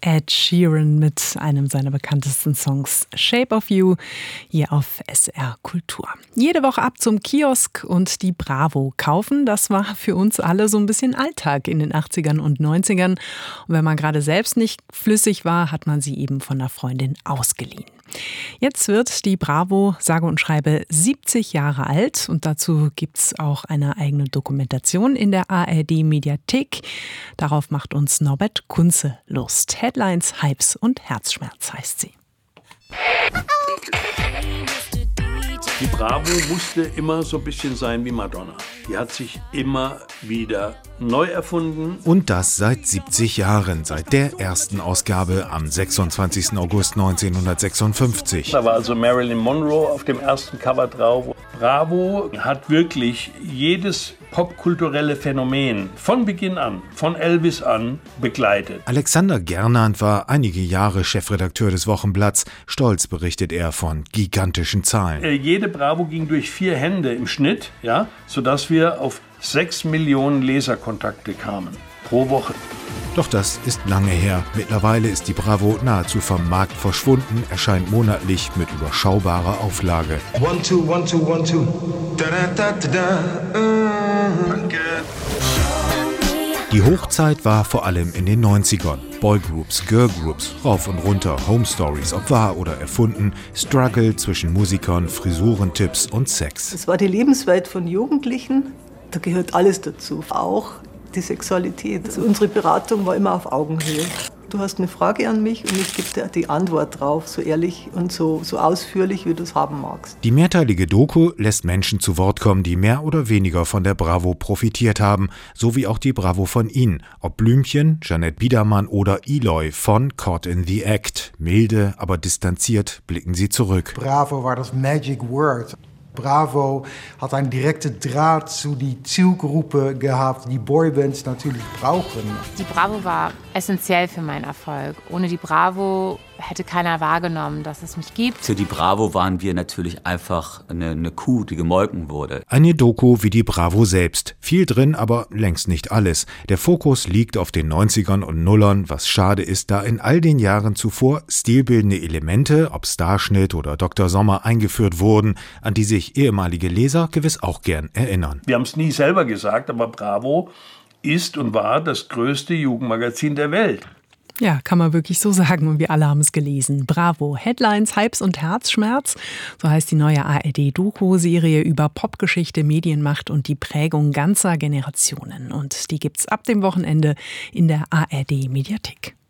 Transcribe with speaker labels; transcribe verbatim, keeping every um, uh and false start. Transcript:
Speaker 1: Ed Sheeran mit einem seiner bekanntesten Songs Shape of You hier auf S R Kultur. Jede Woche ab zum Kiosk und die Bravo kaufen, das war für uns alle so ein bisschen Alltag in den achtzigern und neunzigern. Und wenn man gerade selbst nicht flüssig war, hat man sie eben von einer Freundin ausgeliehen. Jetzt wird die Bravo sage und schreibe siebzig Jahre alt und dazu gibt es auch eine eigene Dokumentation in der A R D-Mediathek. Darauf macht uns Norbert Kunze Lust. Headlines, Hypes und Herzschmerz heißt sie.
Speaker 2: Die Bravo musste immer so ein bisschen sein wie Madonna. Die hat sich immer wieder neu erfunden.
Speaker 3: Und das seit siebzig Jahren, seit der ersten Ausgabe am sechsundzwanzigsten August neunzehnhundertsechsundfünfzig.
Speaker 2: Da war also Marilyn Monroe auf dem ersten Cover drauf. Bravo hat wirklich jedes popkulturelle Phänomen von Beginn an, von Elvis an, begleitet.
Speaker 3: Alexander Gernand war einige Jahre Chefredakteur des Wochenblatts. Stolz berichtet er von gigantischen Zahlen.
Speaker 2: Äh, jede Bravo ging durch vier Hände im Schnitt, ja, sodass wir auf sechs Millionen Leserkontakte kamen pro Woche.
Speaker 3: Doch das ist lange her. Mittlerweile ist die Bravo nahezu vom Markt verschwunden, erscheint monatlich mit überschaubarer Auflage.
Speaker 4: One, two, one, two, one, two. Da, da, da, da, uh,
Speaker 3: Die Hochzeit war vor allem in den neunzigern. Boygroups, Girlgroups, rauf und runter, Home Stories, ob wahr oder erfunden, Struggle zwischen Musikern, Frisurentipps und Sex.
Speaker 5: Es war die Lebenswelt von Jugendlichen, da gehört alles dazu, auch die Sexualität. Also unsere Beratung war immer auf Augenhöhe. Du hast eine Frage an mich und ich gebe dir die Antwort drauf, so ehrlich und so, so ausführlich, wie du es haben magst.
Speaker 3: Die mehrteilige Doku lässt Menschen zu Wort kommen, die mehr oder weniger von der Bravo profitiert haben, so wie auch die Bravo von ihnen. Ob Blümchen, Jeanette Biedermann oder Eloy von Caught in the Act. Milde, aber distanziert blicken sie zurück.
Speaker 4: Bravo war das Magic Word. Bravo hat einen direkten Draht zu die Zielgruppe gehabt, die Boybands natürlich brauchen.
Speaker 6: Die Bravo war essentiell für meinen Erfolg. Ohne die Bravo hätte keiner wahrgenommen, dass es mich gibt.
Speaker 7: Für die Bravo waren wir natürlich einfach eine, eine Kuh, die gemolken wurde.
Speaker 3: Eine Doku wie die Bravo selbst. Viel drin, aber längst nicht alles. Der Fokus liegt auf den neunzigern und Nullern, was schade ist, da in all den Jahren zuvor stilbildende Elemente, ob Starschnitt oder Doktor Sommer, eingeführt wurden, an die sich ehemalige Leser gewiss auch gern erinnern.
Speaker 2: Wir haben es nie selber gesagt, aber Bravo ist und war das größte Jugendmagazin der Welt.
Speaker 1: Ja, kann man wirklich so sagen und wir alle haben es gelesen. Bravo, Headlines, Hypes und Herzschmerz, so heißt die neue A R D-Doku-Serie über Popgeschichte, Medienmacht und die Prägung ganzer Generationen. Und die gibt's ab dem Wochenende in der A R D-Mediathek.